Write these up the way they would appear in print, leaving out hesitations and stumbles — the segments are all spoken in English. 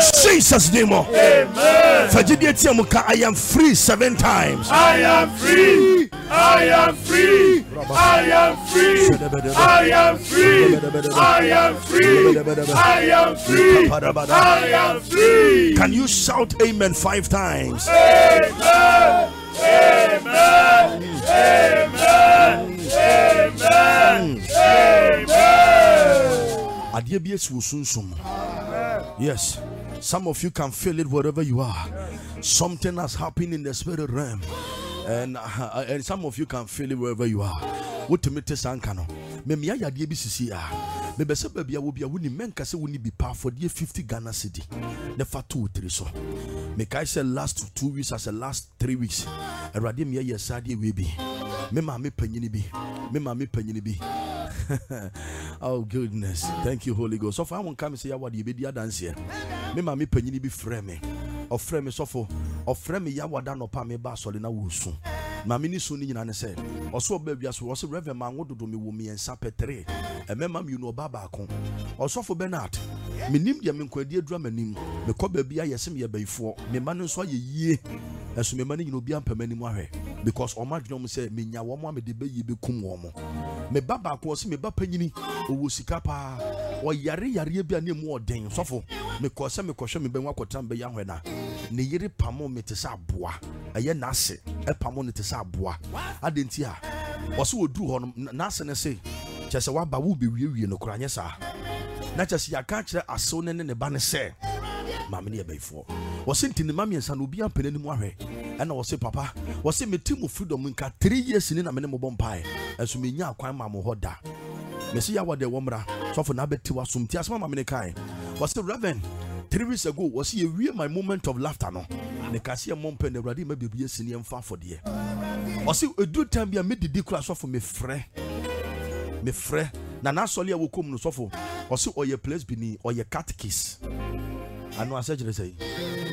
Jesus name. Amen. I am free 7 times. I am free. I am free. I am free. I am free. I am free. I am free. I am free. Can you shout amen 5 times? Amen. Amen. Amen. Amen. Amen. Yes. Some of you can feel it wherever you are. Something has happened in the spirit realm. And some of you can feel it wherever you are. What to me to Sankano? Memia ya die bisisi a. Mebese babia wo bia woni menka se woni bi pa for die 50 Ghana cedi. Ne fa 2-3 so. Me kai say last 2 weeks as the last 3 weeks. Erade me ye sade we bi. Me ma me panyini bi. Me ma me panyini bi. Oh goodness. Thank you Holy Ghost. So for I won't come say ya wadi be dia dance here. Me ma me panyini bi frɛ me. Ofrɛ me sofo. Ofrɛ me ya wada no pa me ba so le na wo su. Ma me ni so ni nyina ne say. Oso ba bia so oso Reverend ma ngododo me wo me ensa petre. Emema me no ba ko. Osofo Bernard. Me nim dia me nkwadi adura manim. Me kɔ ba bia yesem ye baifo. Me ma no so ye yie. Eso me ma ni no bia mpamani mu ahwe. Because omadwene mu say me nya wo mo me de be yi be kum wo mo. Me baba ko se me ba panyini owo sika pa o yare bia na mu oden sofo me ko se me kohwe me be nwa kotam be ya hwe na ne yire pamo me te sa aboa eye na ase e pamo ne te sa aboa adenti a wo se odu ho na ase ne se chese wa ba wo be wie no kura anye sa na chese ya ka kire aso ne ne ba ne se ma me ne be ifo wo se ntini ma me nsa no bia mpene ni mu ahwe and I say, Papa, was it me team of freedom in 3 years in a minimum bompire as we nya kwam mamo hoda. Messi ya wade womra, so for nabeti was some tears mama minikai. Was the Reverend 3 weeks ago was he real my moment of laughter no? Ne kasi mom pen the ready maybe be senior far for dear. Was it a good time be a mid the class of me frere. Na solia will come no sofo. Was it or your place beneath or your catechist? I know I said to say.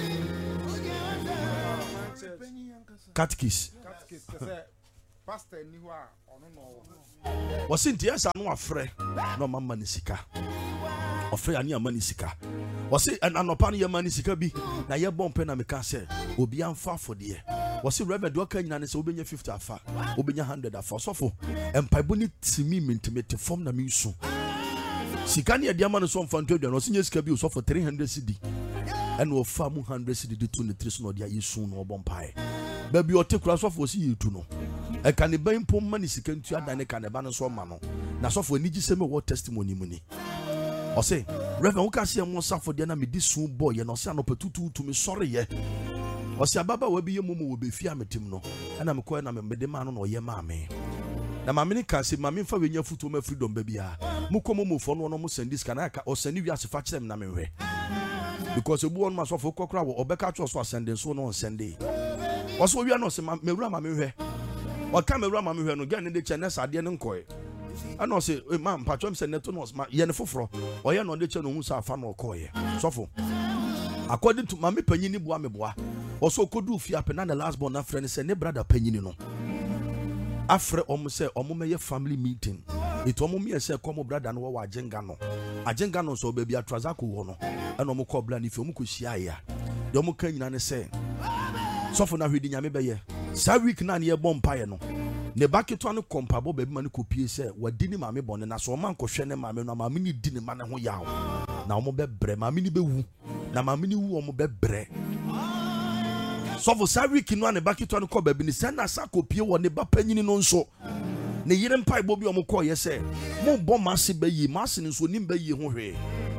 Catechist. Pastor niwa wasn't yes I know afre no mama ni sika ofre ani amani sika wase anopa ne yamani sika bi na ye bompe na meka se obi amfa for de wase Reverend do kan nyina ne se obenya 50 afa obenya 100 afa sofo empaibo ni timi mintimete form na minsu sika ne de ama no so mfa ntodwa no sinye sika bi so for 300 cedi and wo fa mu 100 cedi de 23 so no de ayesu no bompai baby o te kura sofo si yitu no e kan e ban pom mani sika ntu adan ne kan e ba no so ma no na sofo ani gi se me wo testimony mu ni o say Reverend wo ka se mo safo de na me di sun boy ye no se anopetutu to me sorry ye o say ababa wa bi ye momo wo be fi ametim no na me ko na me de ma no no ye ma me na ma me ni ka se ma me fa we nya futu ma freedom ba bia mu ko momo fo no no mo send this kan aka o send wi ase fa kire me na me hwe because ebu on ma sofo kokra wo obeka cho so send so no send also we are not say mewura ma me hwe o ka mewura ma me hwe no ga ne de che na sade ne nkoe ana say man patwam say neto no ma ye ne foforo o ye no de che no hu sa afa no koye sofo according to mama panyini boa me boa also kodu fi apena na last born na friend say ne brother panyini no afre say meye family meeting it me say come brother no wa ajenga no so baby atrazako wo no ana omo ko bla ni fi omo ko hia ya de omo kan nyina ne say sofo na hwedi nyame beye sa week na ne bompaye no ne baketo no kompabo baby ma ne kopie se wadi ni mame bone na so man kohwe ne mame no mame ni di ne ma ne ho yawo na omo bebre mame ni bewu na mame ni wu omo bebre sofo sa week no ne baketo no ko baby ni se na sa kopie wo ne ba panyini no nso ne yire mpa ibo bi omo ko ye se mo bo mase bayi mase ni so nim bayi ho hwe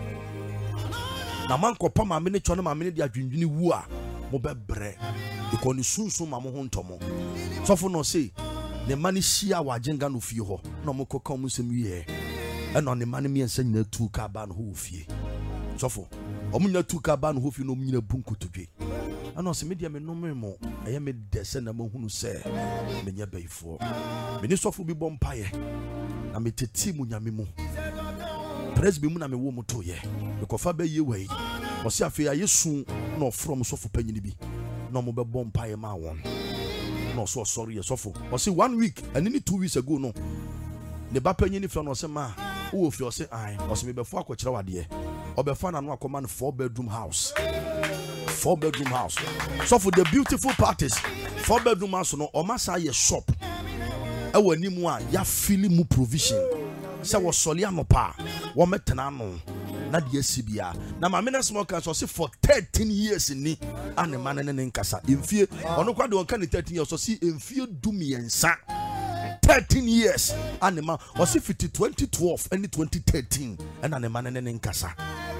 na man ko pa mame ne chono mame ne di adwendwini wu a mo bebre because ni sunsun ma mo ho ntomo sofo no say ne mani hia wa ajenga no fie ho na mo kokka mo sem wie e no ne mani mi ensa nyina tu ka ba no ho fie sofo o munya tu ka ba no ho fie no munya bunkotodwe ana se media me no mo eye me dese na mo hunu se me nya baifo me ni sofo bi bompaye na me teti mu nyame mu presby mu na me wo mo to ye me kofa ba ye wei o se afi ayesu no from sofo panyini bi no mo be bompaye ma won no so sorry ye sofo o se 1 week and ni 2 weeks ago no ne ba panyini from no se ma wo fi o se ai o se me be fo akokire wade Obefana no command 4-bedroom house. 4-bedroom house. So for the beautiful parties, 4-bedroom house no omasa ye shop. Ewe ni mu a ya fili mu provision. Se wo soli anopa, wo metena no. Na de asibia. Na ma me small can so for 13 years ni ane manene ne nkasa. Emfie ono kwa de on kan 13 years so si emfie dumiensa. 13 years ane ma was if 2012 and 2013 and ane manene ne nkasa.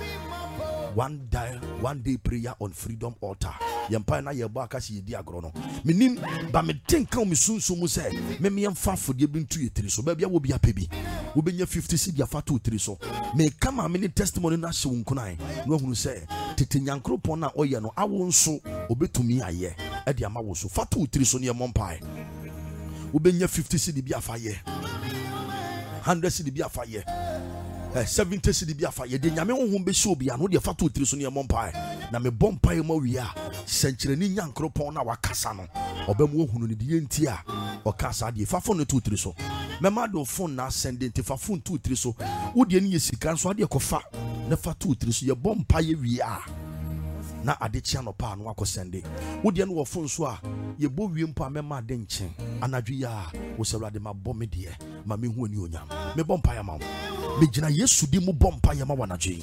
One day prayer on freedom altar. Yempa na yebo akasi yedi agro no. Minim ba me tenka mi sunsun mu say me yemfa fodie bi ntu yetiri so ba bia wo bia pebi. Wo benya 50 cedi afa to tiri so. Me kama me testimony na hye wonkunan. No hunu say tete nyankropon na oye no awo nso obetumi aye. E de ama wo so fa to tiri so ne yemompai. Wo benya 50 cedi bi afa ye. 100 cedi bi afa ye. 70 cedi bi afa ye de nyame honhom be show bia no de fa to tiri so ne yemompai. Na me bompai ma wi a senkyereni nyankropon na wakasa no obamu ohunu ne de enti a okasa de fa phone to tiri so. Mema do phone na send enti fa phone to tiri so. Wo de ne yesika so ade kofa na fa to tiri so ye bompai wi a na adechia no pa no akosende wo de no wo phone so a ye bo wie mpa mema de nchen anadwi ya wo sewrade ma bɔ me de ma me hu ani onyam me bompa ya ma me gina Yesu di mu bompa ya ma wanadwi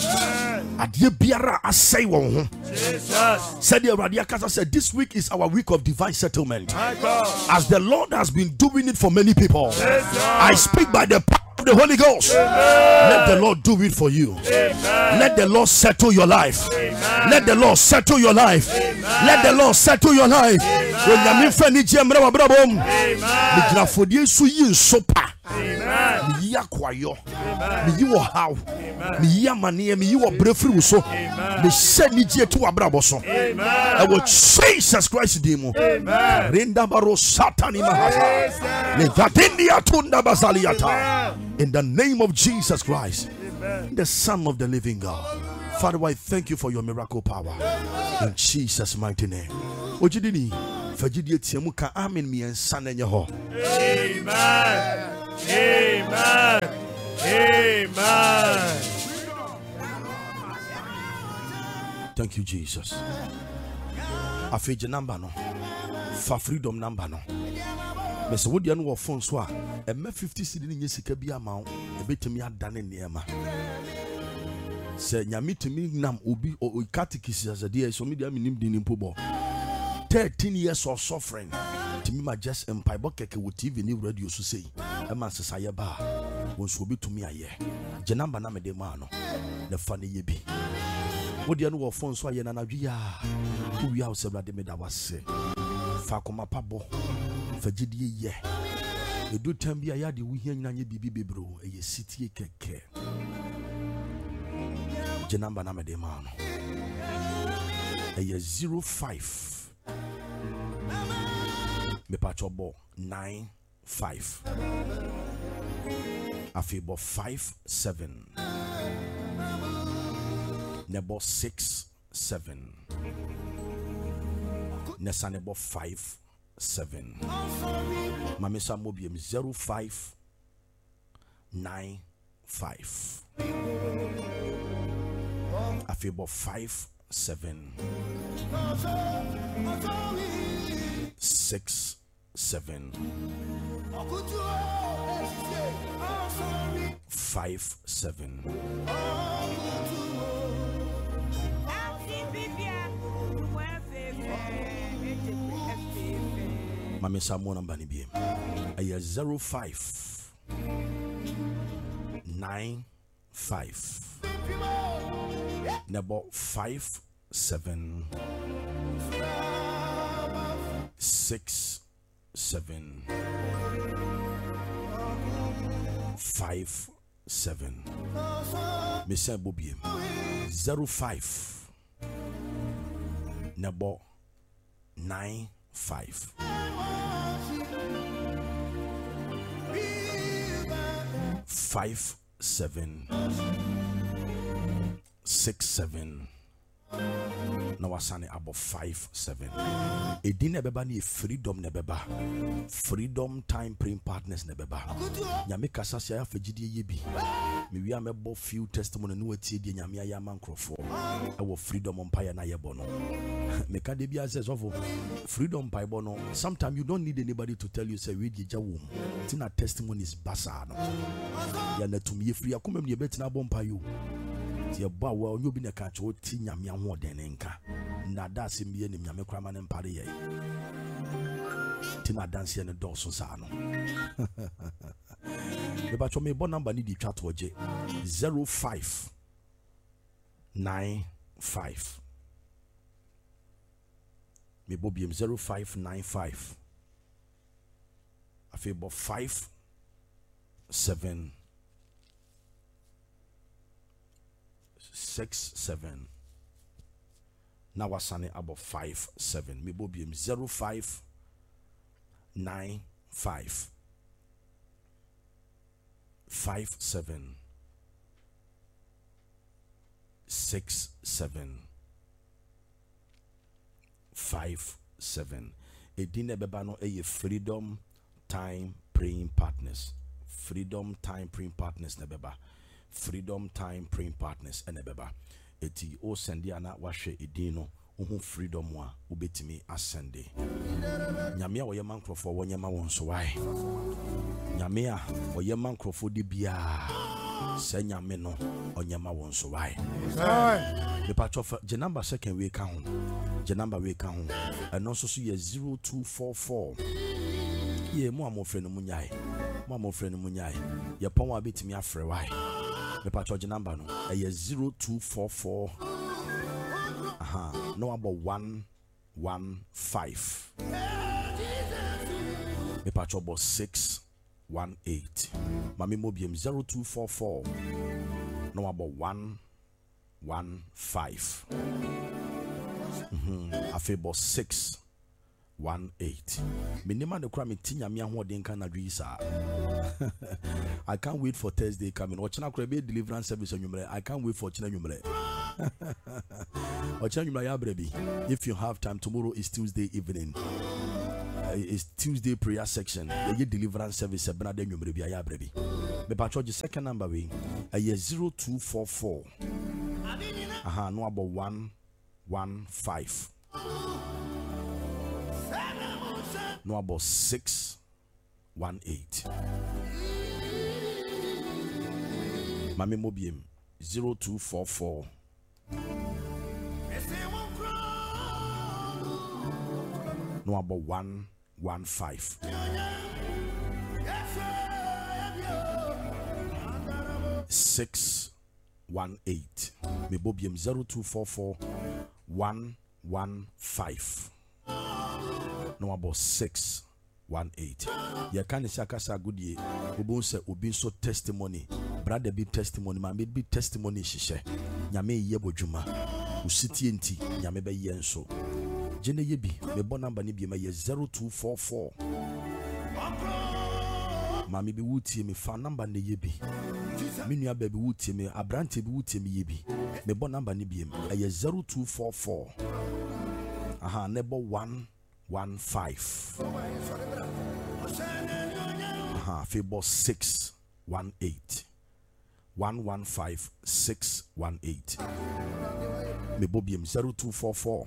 ade biara asai wo ho Jesus said the Awurade akasa said this week is our week of divine settlement as the Lord has been doing it for many people. I speak by the power of the Holy Ghost. Let the Lord do it for you. Let the Lord settle your life. Let the Lord settle your life. Let the Lord settle your life. When you fani jemra wa brabom. Me gina fodie su yi sopa. Me yi akwayo. Me yi wo haw. Me yi amane me yi wo brefri so. Me se ni je to abrabo so. E wo Jesus Christ demo. Renda baro satani mahasa. Le gatendi atunda basaliata. In the name of Jesus Christ, the Son of the living God. Father, I thank you for your miracle power. In Jesus' mighty name. Ojidini, fajidi tiemu ka amen mi ensane nye ho. Amen. Amen. Amen. Thank you, Jesus. Afeje number no. For freedom number no. But so would you know phone so a 50 cedi nye sika bi ama e betimi adane niema se nyame timi nam obi o catechist as a dey so me dia minim din impobo 13 years of suffering timi ma just empire keke wo TV ni radio so sei e ma sesa ye ba won so obi tumi aye je number na me de ma no ne fa ne ye bi would you know phone so aye na nadwi ya wi a se brade me da wase fa koma pabo fagidie ye edu tambia ya de wuhia nyina nye bibi bebro eye sitie keke je number na me de ma no eye 05 me pachobo 95 afebo 57 nebo 67 nesanebo 57 Mamesa Mobium 0595 Afebo 57 67 57 Mami Samuel number ni bi aya 0595 nebo 57 67 57 Mesa Bobiem 05 nebo 95 57 67 na wasane about 5-7. Edin nebeba ni freedom nebeba. Freedom time praying partners nebeba. Nyame kasa sia afagidi yebi. Me wi amebo few testimony no atie die nyame aya mankrofo. E wo freedom empire na yebo no. Me ka de bia says of freedom bible no. Sometimes you don't need anybody to tell you say read ye jawo. Tina testimonies basa no. Ya na tumi free akoma me betina bompa yo. Ti ba wa onyo bi na ka cho ti nyame ahoden nka. Na da se mie ni nyame krama ne mpare ye. Tina dance ne doso sa no. Me ba cho me bon number ni di twa to oje 0595. Me bo biem 0595. I feel about 5-7-6-7. Now I sane about 5-7. Me bo biem 0595 5-7-6-7. Edine beba no eye freedom time praying partners. Freedom time praying partners nebeba. Freedom time praying partners enebeba. Eti o sende ana wahwe edino uhu freedom wa ubetimi asende. Nyame a woye mankrofo wonyema wonso wai. Nyame a woye mankrofo de bia se nyame no onyema wonso wai. The patch of the number second week count. The number we count. And also see 0244. Yeah, more friend munyai. More friend munyai. Your power bit me afre why. The patch of the number no. 0244. No about 115. The patch about 618. Mami mobium 0244. No about 115. I feel about 618. Minima the crime tinya mi ho den kan adwisa. I can't wait for Thursday coming. Ochina krebe deliverance service on yumre. I can't wait for china yumre. Ochina yumre ya brebi. If you have time, tomorrow is Tuesday evening. It's Tuesday prayer section. The deliverance service brother yumre bi ya brebi. Me patcho the second number we 0244. No about 115. No about 618. Mami Mobiem 0244. No about 115. 618. Me Bobium 0244 115. No about 618. Ya can shakasa good ye. Ubun se ubin so testimony. Brother be testimony, ma be testimony shishe. Nyame yebo juma. Usiti enti nyame be yenso. Jene yebi me bon number ni bi ma ye 0244. Mami bi wuti me fa number ne yebi. Minua baby wuti me abrante bi wuti me yebi. Me bon number ni bi ma ye 0244. Nebo 115. Fable 618. 115 618. Me bobium 0244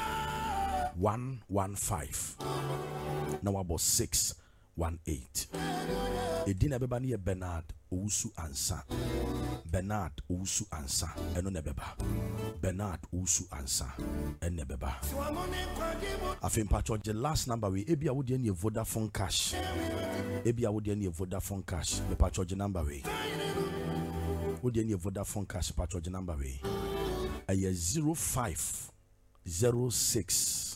115. Now about 618. Edina beba ni Bernard Owusu Ansa. Bernard Owusu Ansa. Eno nebeba. Bernard Owusu Ansa. Enebeba. Afin patcho the last number we ebi awodi any Vodafone cash. Ebi awodi any Vodafone cash. The patcho the number we. Wodi any Vodafone cash patcho the number we. 0506.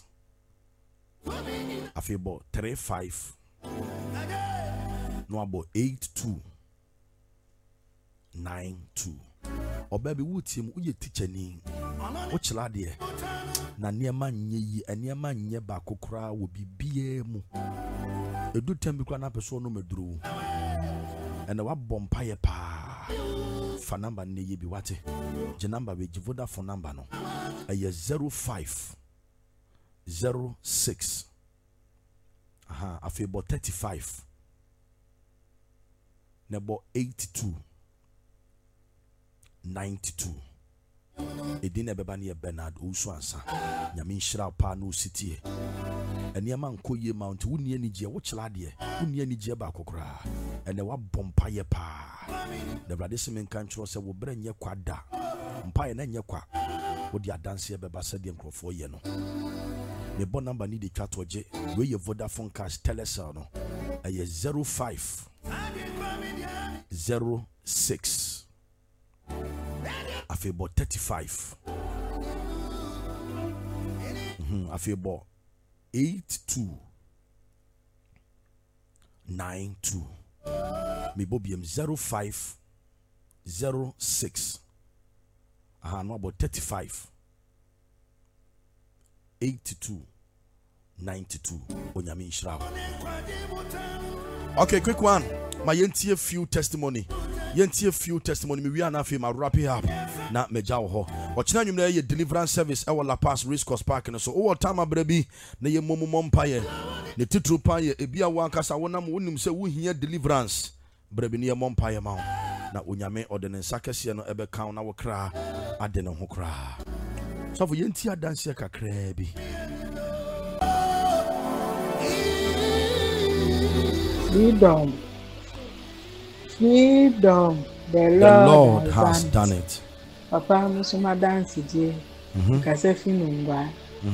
Afin 35. No about 8292. Or baby would him uye teacher ni. Ochila de na niema nye yi eniema nye ba kokora wo bibie mu. Edu tembi kwa na person no medru. And wa bompa ye pa. fa number ne ye bi wate je number we Vodafone number no eye 0506 afebo 35 nebo 82 92 edine beba ne Bernard Owusu ansa nyame nhyira pa no city eniema nkoye mount wuni anigye wo kyela de wuni anigye ba kokora ene wa bompa ye pa the brother semen kan tro se wo bra nye kwada mpa ye na nye kwa wo di adanse ye beba se de nkrofo ye no me bon number ni de twatoje we ye Vodafone cash telecel no eye 0506 afebo 35 afebo 8292 me bobium 0506 no about 35 8292 onyame nhyira. Okay, quick one. My yentie few testimony me we are na fi ma wrap it up na meja wo ho ochina nwum na ye deliverance service e La Paz Race Course Park no so o time abrabi na ye momom paye ne titru paye e bia wo ankasa wonam wonim se wo hia deliverance brabi ne ye mom paye ma na onyame ordinance akese no ebe kan na wo kra ade ne ho kra so for yentie adanse kakra bi. Freedom. The Lord has done it. Papa musuma dance je. Kasefi nungwa.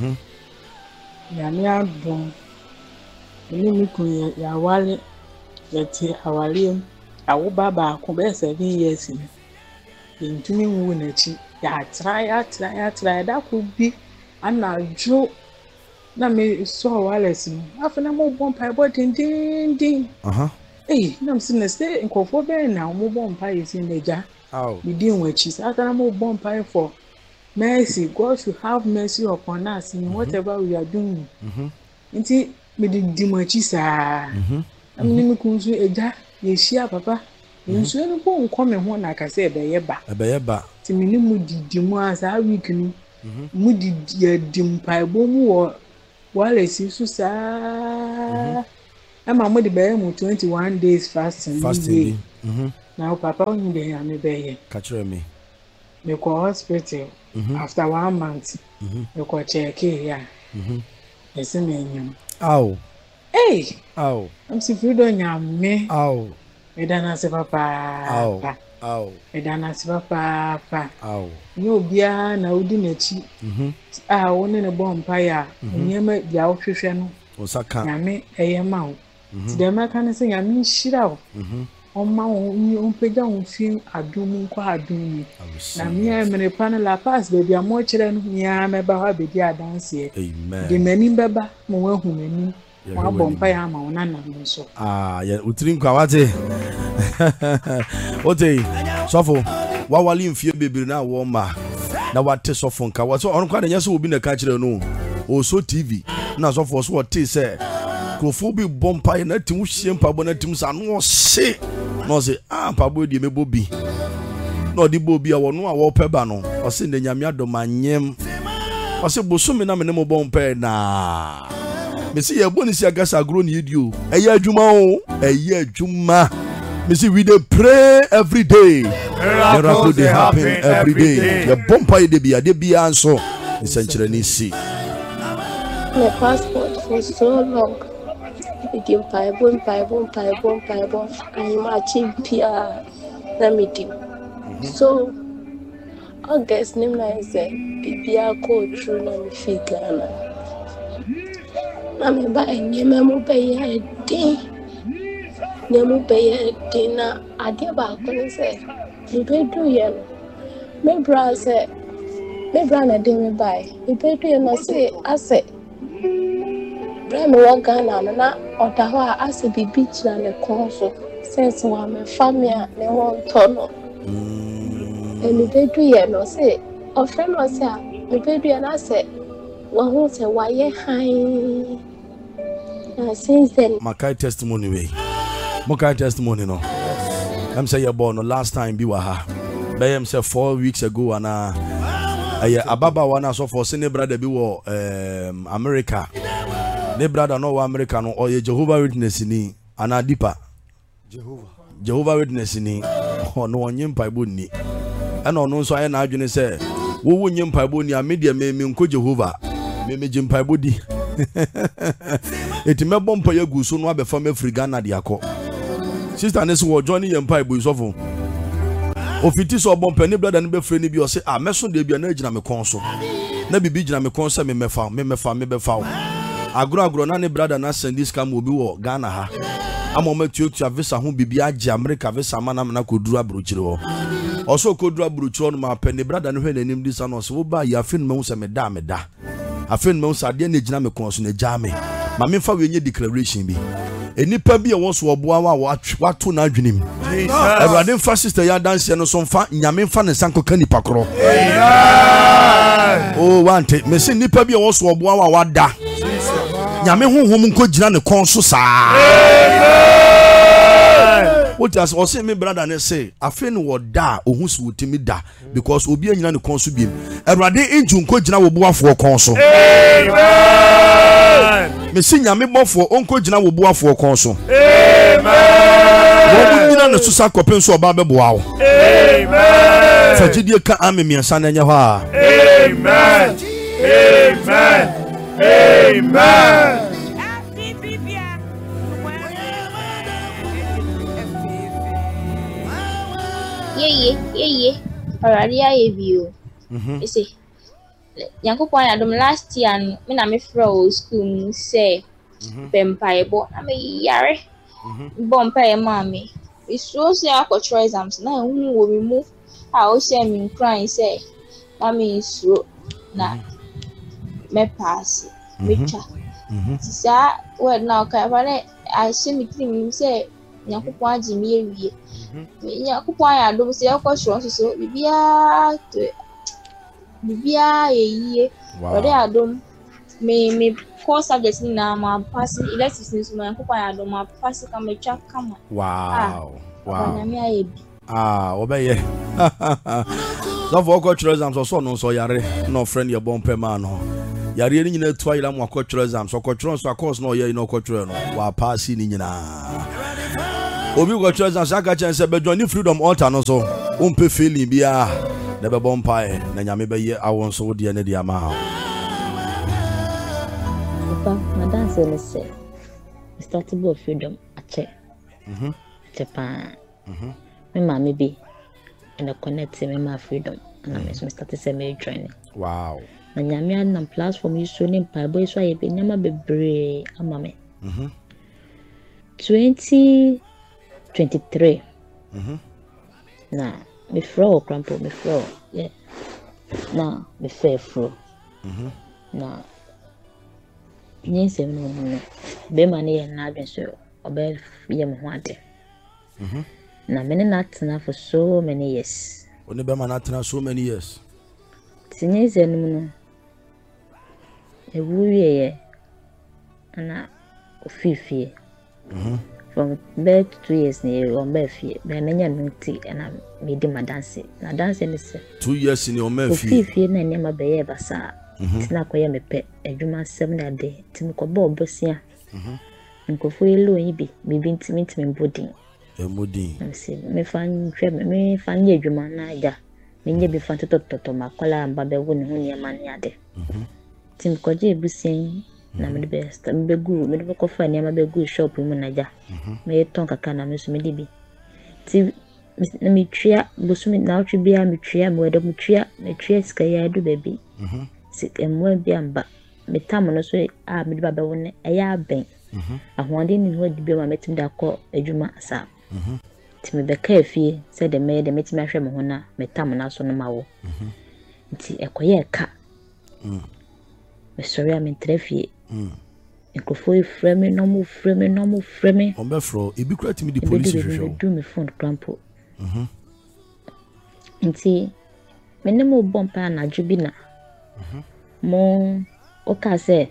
Nyame adom. Ni miku ya wale yeti awaliem. Awo baba ko be 7 years ni. Ntumi wu na chi. Ya try that could be anajo na me so wales no. Afena mo bompa bo ding. Hey, I'm saying stay in Kofobe now, move on pie is in the jar. We didn't watch it. I can move on pie for mercy. God should have mercy upon us in whatever we are doing. Inti me the dimachis I mean, Kunzu Eja, ye share papa. You soon won't come and one like I said, Bayeba. Timini moody dimas are weakening. Moody dim pie boom or Wallace, you sa. I'm a 21 days fasting. Now, Papa, only be a me catch me. Me call hospital after 1 month. You call check here. Yes, me. Ow. Hey. Ow. I'm si freedom ya me. Ow. Me dana se papa. Ow. Me dana se papa. Ow. You bia na udi nechi. One ne bompa ya. Nyema dia ohwehwe no. Osaka. Nyame eyema wo. Today my can say I mean shira. Oma unpeja unfin adum nko adum. Na me me pan La Paz baby amo kire no nya me ba ha bedi adanse. Amen. De mani beba mo wahu mani. Wa bompa ya ma wona na so. Ya utiri nkwa wate. Ote sofo wa wali mfie bebiri na wo ma na wate sofo nka wo so on kwa na so obi na ka kire no. O so TV na sofo so wote say Kofobi bompa na timu hie mpabo na timu sa no se no se mpabo die mebobi no di bobi a wono a wo peba no o se ne nyame adomanyem o se bosumi na me ne mo bompa na me se ye boni si agasa agro ni edio eye adwuma o eye adwuma me se we dey pray every day miracle dey happen every day the bompa dey bia anso nsenkyere ni si my passport for so long. Begin Bible. I'm achieving PR. Let me do. So, August name is a PPR code through na me figure. Na me buy nyemu pay na ade ba ko ni say me be do ye me bra na de me buy me be do ye na say ase Breme wa Ghana na otaho ase bibi kira ne konso sense wa me family ne won tono emi bedu ye no say ofren no say me bedu ye na say wa hu say wa ye han since then Makai testimony no I'm say you born no last time bi wa ha bayem say 4 weeks ago and ababa wana so for sene brother bi wo America. Ne brother no wa America no oye Jehovah Witness ni ana dipa. Jehovah Witness ni ono onye mpaibo ni. Ana ono nso aye na adwene say wo nye mpaibo ni a media me nko Jehovah. Me mpaibo di. Eti mebom pa yagu so no abefa mafri Ghana de akọ. Sister Nesi wo join ye mpaibo isofo. Ofiti so bompa ni brother ni be frɛ ni bi o se meso de bia na agina me kon so. Na bibi gina me kon se me mefa wo. Agro na ne brother na send this cam obi wo Ghana ha. Ama ma tuotua visa ho bibi age America visa mana na koduru abrochire wo. Oso koduru abrochire no ma pɛ ne brother no hwe nanim di sa no so wo ba ya fin ma hu se me da. Afen ma hu sa de na gina me kon so na gya me. Ma me fa we nye declaration bi. Enipa bi e won so oboa wa wato na adwenem. Everade fa sister ya dance no so mfa nyame mfa ne sanko ka nipa koro. Oh wante me se nipa bi e won so oboa wa wada. Nyame honhom nko gina ne kon so saa. What as o say me brother ne say afen wo da ohun so wotimi da because obi anyina ne kon so biem. Everade enju nko gina wo boafo kon so. Me si nyame bofo onko gina wo boafo kon so. Amen. Wo nyina na susa kopen so oba beboa wo. Amen. Fajidie ka amemiansa na nya ho a. Amen. Amen. Amen. Yeah. Already I you. You see. Yankopon adom last year me na me fro school say Pempaibo na me yare bompa mama we so say akotro exams na hu wo me mu a o say me crying say mama isro na me pass me cha sa word now ka fane I say me think say Yankopon agi me ewie Yankopon adom say akotro so bibia to Bibia ye ode adom me course subjects na ma pass electives ni so ma ko pa adom ma pass ka me twa kama. Wow. Na me aye bi. Obeye. So for cultural exams so no so yare no friend your bompe man no. Yare ni nyina tu ayira mo cultural exams so cultural so course no ye no cultural no wa pass ni nyina. Obi cultural exams aka chance be join freedom altar no so umpe feeling bia. Never bompire, na nyame be ye awon so de ne dia ma ha. Papa, my dance is say. Started go freedom ache. Japan. Me mama be and a connect me my freedom and I started say me training. Wow. Na nyame an platform you so nim pa boy so ye be nyama bebre ama me. 2023. Na me fro crampo me fro yeah na me fair fro na nyinse no be mane na adwen so obe ye mo ade na me na tena for so many years oni be man atena so many years tinyinse no ewuye ye ana ofifie from bed 2 years ni on be fie be menya minti and me di my dance na dance ni se 2 years ni on me fie na ne ma be ye basa tina koye me pe adwuma 7 na de tim ko bo bosia nkofo yelo yi bi bibi ntimi bodin emodin me fan hwe me fan ye adwuma na ja me nye bi fan toto makola amba be wo ne ho ne ma ne ade tim ko je busien na me best me gu me ko fa ne ma be gu shop mu na ja me ton kaka na me so me di bi ti me tria busumi na otwe bia me tria me weda me tria sika ya du baby sik emwa bia mba me tam no so a me di baba won ya ben ahonde ni ho di bia ma metim da ko adwuma asa ti me be ka afie se de me de metim ahwe me ho na me tam na so no mawo nti ekoye ka me sorry am trafie Nkofo frame no mo frame on be fro e bi kra timi di police hwehwe do me phone crampo nti me ne mo bompa na djubi na mo o ka se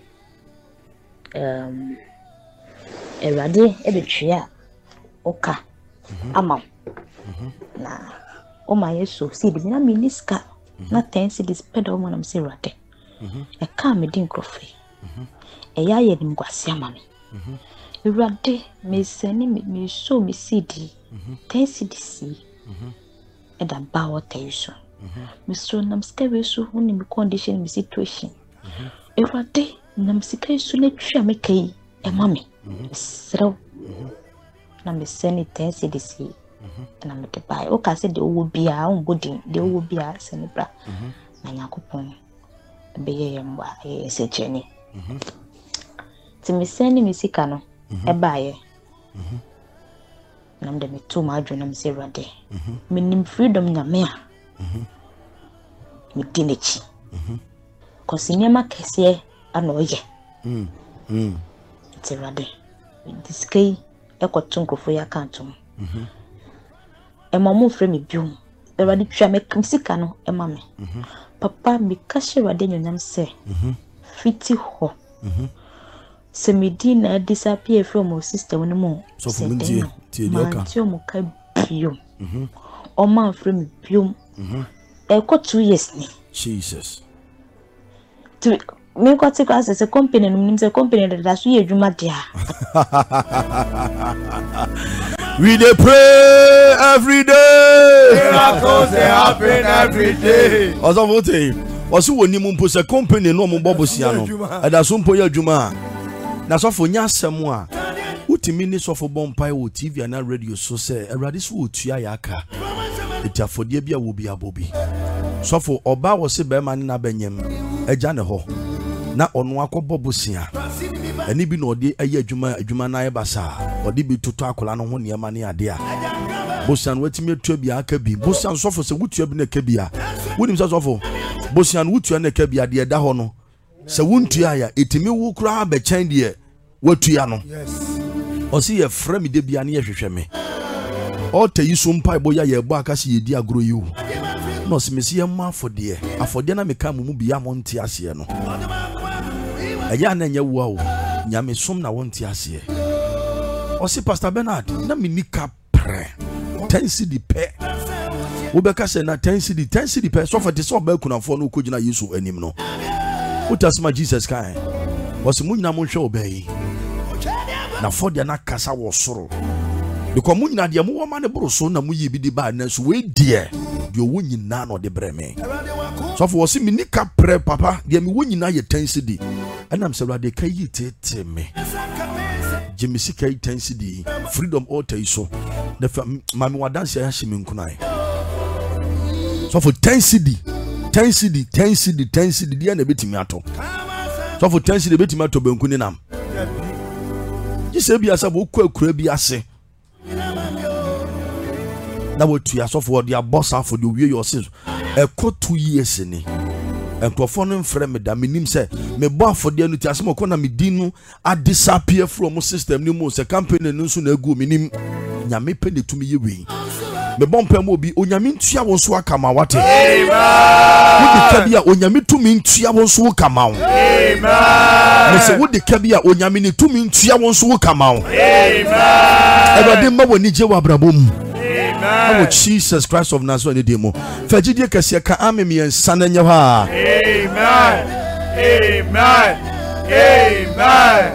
erade e betwia o ka ama na o ma yeso see bi na me niska na 10 cedis pedo mo na me say rade e ka me din krofe e ya ye nim kwase ama me rade me seni me so me cd 10 cedis e da ba o teso me so na mskawe so huni me condition me situation e rade na msika so na twa me kai e ma me srew na me seni 10 cedis na me te buy o ka se de owo bia on body de owo bia se ne bra na yakopon be ye mba e se cheni ti me seni me sika no e baaye na me to ma adwo na me se rade me nim freedom nyame a me dinechi kosi nyama kese ana oye ti rade diskei e ko tunkrofo ya kantum Ema frame biom. Eradi twa me sika no ema me. Papa me kashe rade nyonyam se. Fiti ho. Se me di na disappear from our system no mo. So for me tie oka. Ti o mo ka biom. O ma frame biom. E ko 2 years ni. Jesus. Tu me ko ti class se company no nim se company da so ye adwuma dia. We dey pray every day. Miracles they happen every day. Ozo vote. Oso woni mu mpo se company no mo bobosia no. Eda so mpo ya adwuma. Na so fo nya asem a. Utimi ni so fo bompai wo TV na radio so se Erade so otua ya aka. Etiafodie bia wo bia bobi. So fo oba wo se be ma na banyem. Eja ne ho. Na ono akobo bosia. Ani bi no ode ayi adwuma na ye basa ode bi toto akola no ho niam ne ade a bosan watimi atua bi aka bi bosan sofo se wutua bi na ka bi a wonim se sofo bosan wutua na ka bi ade da ho no se wuntua ya etimi wu kura ba chan de watua no o si ye frame de bia na ye hwehwe me o ta yi so mpa bo ya ye bo aka se ye di agro yi no se mesi ye ma afode na meka mu bi ya mo ntia ase no aya na nya wo nyame som na wonti ase o si Pastor Bernard na minika pre 10 cedi pe wo be ka se na 10 cedi pe so for the so ba kunafo no ko gina Yesu anim no utasma Jesus kai o si munyina mo hwe obai na for dia na kasa wo soro de ko munyina dia mo ma ne boro so na mu yi bi di ba na so we die de wo nyina no de breme so for o si minika pre papa dia mi wo nyina ye 10 cedi Anam se Erade kai tete me. Jimisi kai 10 cedi freedom altar iso. Na mami wadanse ya himi nkunai. So for 10 cedi dia na betimi ato. So for 10 cedi betimi ato benku ni nam. Jise bi asa bo akura bi ase. Na wo tu ya so for dia boss afọ de wie yourself. Eko 2 years ni. Enkofo no mfre me da menim se me bo afode anu ti asem ko na me din no a disappear from system ni mu se campaign no so na agu menim nyame pe ne tumi yewe me bo mpam obi onyame ntua wo so aka ma wate amen wodi kabia onyame tumi ntua wo so aka ma wo amen me se wodi kabia onyame ne tumi ntua wo so aka ma wo amen Erade ma woni je wa brabom Oh Jesus Christ of Nazareth demo. Fajidie kase ka amemi ensana nya ha. Amen. Amen. Amen.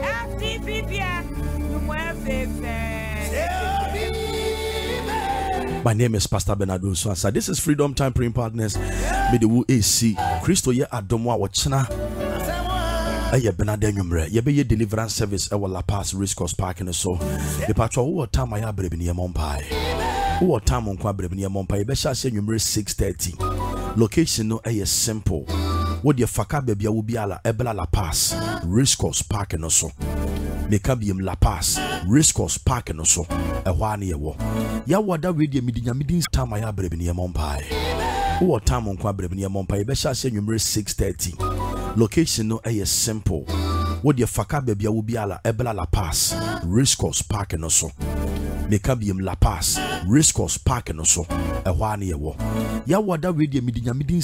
My name is Pastor Bernard Osuasa. This is Freedom Time Praying Partners. Me the AC Christo ye adomo a wochena. Aye Bernard Enyumre. Ye be ye deliverance service e La Paz Race Course Park in so. The patro wo time ya brebe ni mompai. Wo time on kwa brebe ni mompai. Be sha se Enyumre 6:30. Location no aye simple. Wo de faka bebia wo biala ebela La Paz Race Course Park in so. Meka biem La Paz Race Course Park no so ehwa na yewo ya wada radio midinya midin time ya brebe ne mompai wo time on kwa brebe ne mompai be sha se Enyumre 6:30 location no aye simple wo de faka bebia wo biala ebela La Paz Race Course Park no so meka biem La Paz Race Course Park no so ehwa na yewo ya wada radio midinya midin